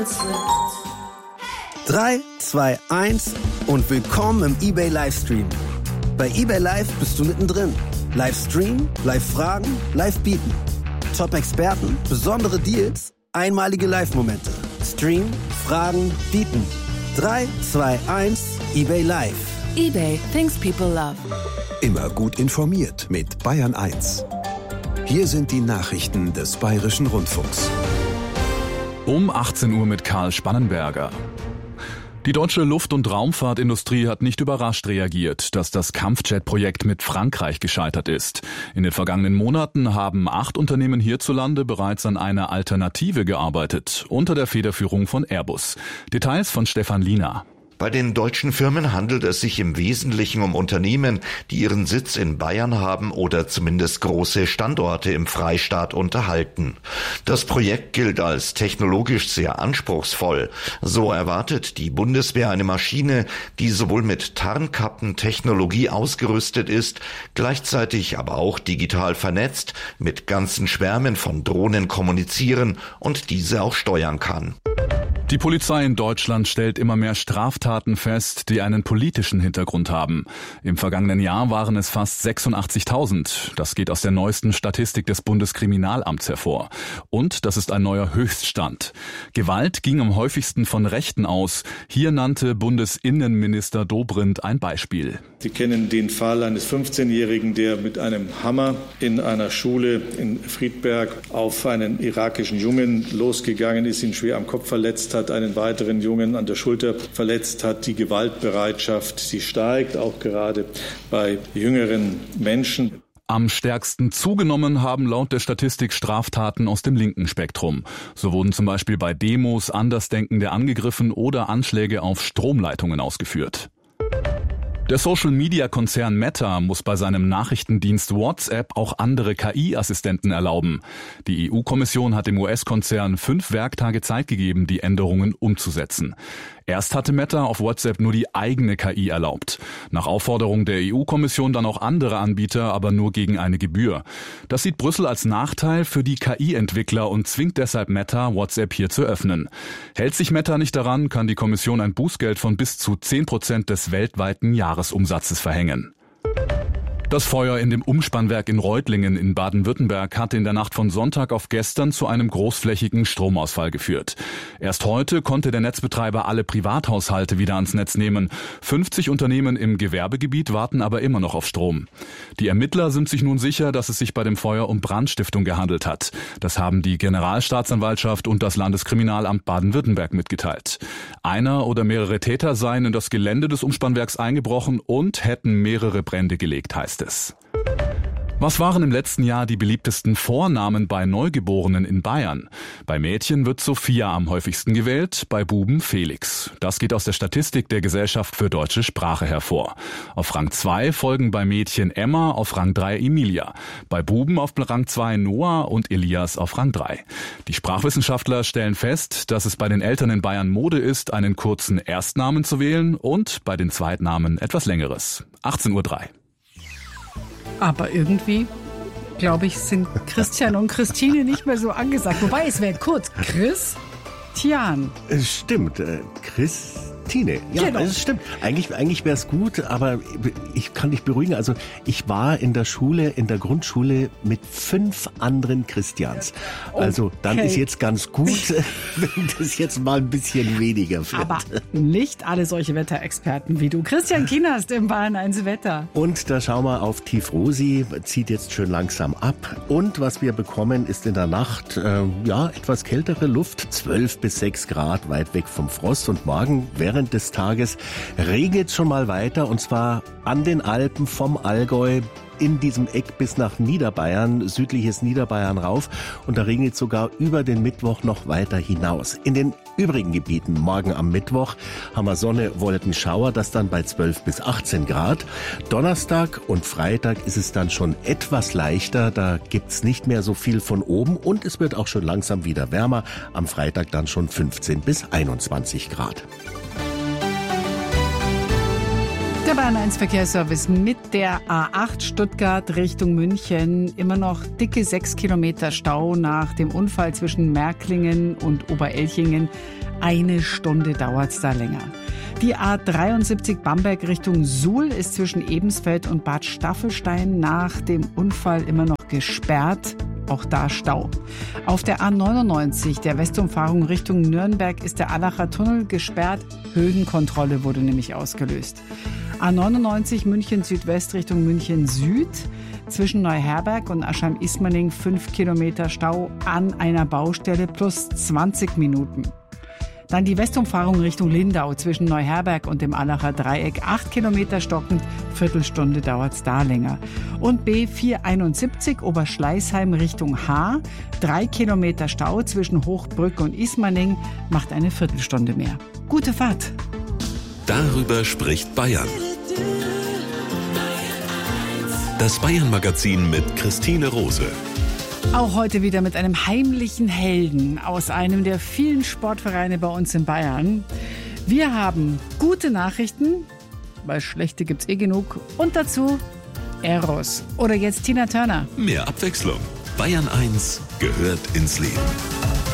3, 2, 1 und willkommen im eBay Livestream. Bei eBay Live bist du mittendrin. Livestream, Live-Fragen, Live-Bieten. Top-Experten, besondere Deals, einmalige Live-Momente. Stream, Fragen, Bieten. 3, 2, 1, eBay Live. eBay, things people love. Immer gut informiert mit Bayern 1. Hier sind die Nachrichten des Bayerischen Rundfunks. Um 18 Uhr mit Karl Spannenberger. Die deutsche Luft- und Raumfahrtindustrie hat nicht überrascht reagiert, dass das Kampfjet-Projekt mit Frankreich gescheitert ist. In den vergangenen Monaten haben 8 Unternehmen hierzulande bereits an einer Alternative gearbeitet, unter der Federführung von Airbus. Details von Stefan Liener. Bei den deutschen Firmen handelt es sich im Wesentlichen um Unternehmen, die ihren Sitz in Bayern haben oder zumindest große Standorte im Freistaat unterhalten. Das Projekt gilt als technologisch sehr anspruchsvoll. So erwartet die Bundeswehr eine Maschine, die sowohl mit Tarnkappentechnologie ausgerüstet ist, gleichzeitig aber auch digital vernetzt, mit ganzen Schwärmen von Drohnen kommunizieren und diese auch steuern kann. Die Polizei in Deutschland stellt immer mehr Straftaten fest, die einen politischen Hintergrund haben. Im vergangenen Jahr waren es fast 86.000. Das geht aus der neuesten Statistik des Bundeskriminalamts hervor. Und das ist ein neuer Höchststand. Gewalt ging am häufigsten von Rechten aus. Hier nannte Bundesinnenminister Dobrindt ein Beispiel. Sie kennen den Fall eines 15-Jährigen, der mit einem Hammer in einer Schule in Friedberg auf einen irakischen Jungen losgegangen ist, ihn schwer am Kopf verletzt hat, einen weiteren Jungen an der Schulter verletzt hat. Die Gewaltbereitschaft, sie steigt auch gerade bei jüngeren Menschen. Am stärksten zugenommen haben laut der Statistik Straftaten aus dem linken Spektrum. So wurden zum Beispiel bei Demos Andersdenkende angegriffen oder Anschläge auf Stromleitungen ausgeführt. Der Social-Media-Konzern Meta muss bei seinem Nachrichtendienst WhatsApp auch andere KI-Assistenten erlauben. Die EU-Kommission hat dem US-Konzern 5 Werktage Zeit gegeben, die Änderungen umzusetzen. Erst hatte Meta auf WhatsApp nur die eigene KI erlaubt. Nach Aufforderung der EU-Kommission dann auch andere Anbieter, aber nur gegen eine Gebühr. Das sieht Brüssel als Nachteil für die KI-Entwickler und zwingt deshalb Meta, WhatsApp hier zu öffnen. Hält sich Meta nicht daran, kann die Kommission ein Bußgeld von bis zu 10% des weltweiten Jahresumsatzes verhängen. Das Feuer in dem Umspannwerk in Reutlingen in Baden-Württemberg hatte in der Nacht von Sonntag auf gestern zu einem großflächigen Stromausfall geführt. Erst heute konnte der Netzbetreiber alle Privathaushalte wieder ans Netz nehmen. 50 Unternehmen im Gewerbegebiet warten aber immer noch auf Strom. Die Ermittler sind sich nun sicher, dass es sich bei dem Feuer um Brandstiftung gehandelt hat. Das haben die Generalstaatsanwaltschaft und das Landeskriminalamt Baden-Württemberg mitgeteilt. Einer oder mehrere Täter seien in das Gelände des Umspannwerks eingebrochen und hätten mehrere Brände gelegt, heißt es. Was waren im letzten Jahr die beliebtesten Vornamen bei Neugeborenen in Bayern? Bei Mädchen wird Sophia am häufigsten gewählt, bei Buben Felix. Das geht aus der Statistik der Gesellschaft für deutsche Sprache hervor. Auf Rang 2 folgen bei Mädchen Emma, auf Rang 3 Emilia. Bei Buben auf Rang 2 Noah und Elias auf Rang 3. Die Sprachwissenschaftler stellen fest, dass es bei den Eltern in Bayern Mode ist, einen kurzen Erstnamen zu wählen und bei den Zweitnamen etwas längeres. 18:03 Uhr. Aber irgendwie, glaube ich, sind Christian und Christine nicht mehr so angesagt. Wobei, es wäre kurz Christian. Stimmt, Christine. Ja, genau. Das stimmt. Eigentlich wäre es gut, aber ich kann dich beruhigen. Also ich war in der Grundschule mit 5 anderen Christians. Also dann ist jetzt ganz gut, wenn das jetzt mal ein bisschen weniger wird. Aber nicht alle solche Wetterexperten wie du. Christian Kienast im Bayern 1 Wetter. Und da schauen wir auf Tiefrosi, zieht jetzt schön langsam ab. Und was wir bekommen, ist in der Nacht etwas kältere Luft, 12 bis 6 Grad weit weg vom Frost. Und morgen während des Tages regnet es schon mal weiter, und zwar an den Alpen vom Allgäu in diesem Eck bis nach Niederbayern, südliches Niederbayern rauf, und da regnet es sogar über den Mittwoch noch weiter hinaus. In den übrigen Gebieten morgen am Mittwoch haben wir Sonne, Wolken, Schauer, das dann bei 12 bis 18 Grad. Donnerstag und Freitag ist es dann schon etwas leichter, da gibt's nicht mehr so viel von oben und es wird auch schon langsam wieder wärmer. Am Freitag dann schon 15 bis 21 Grad. Der Bayern 1 Verkehrsservice mit der A8 Stuttgart Richtung München. Immer noch dicke 6 Kilometer Stau nach dem Unfall zwischen Märklingen und Oberelchingen. 1 Stunde dauert es da länger. Die A73 Bamberg Richtung Suhl ist zwischen Ebensfeld und Bad Staffelstein nach dem Unfall immer noch gesperrt. Auch da Stau. Auf der A99, der Westumfahrung Richtung Nürnberg, ist der Allacher Tunnel gesperrt. Höhenkontrolle wurde nämlich ausgelöst. A99 München Südwest Richtung München Süd. Zwischen Neuherberg und Aschheim-Ismaning 5 Kilometer Stau an einer Baustelle plus 20 Minuten. Dann die Westumfahrung Richtung Lindau zwischen Neuherberg und dem Allacher Dreieck. 8 Kilometer stockend, Viertelstunde dauert es da länger. Und B471 Oberschleißheim Richtung Haar. 3 Kilometer Stau zwischen Hochbrück und Ismaning, macht eine Viertelstunde mehr. Gute Fahrt. Darüber spricht Bayern. Das Bayern-Magazin mit Christine Rose. Auch heute wieder mit einem heimlichen Helden aus einem der vielen Sportvereine bei uns in Bayern. Wir haben gute Nachrichten, weil schlechte gibt's genug. Und dazu Eros. Oder jetzt Tina Turner. Mehr Abwechslung. Bayern 1 gehört ins Leben.